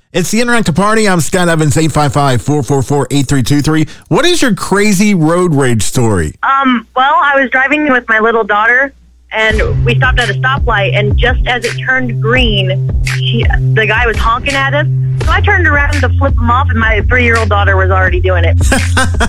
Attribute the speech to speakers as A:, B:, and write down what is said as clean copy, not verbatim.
A: It's the Interactive Party. I'm Scott Evans, 855-444-8323. What is your crazy road rage story?
B: Well, I was driving with my little daughter, and we stopped at a stoplight, and just as it turned green, the guy was honking at us. So I turned around to flip him off, and my 3-year-old daughter was already doing it.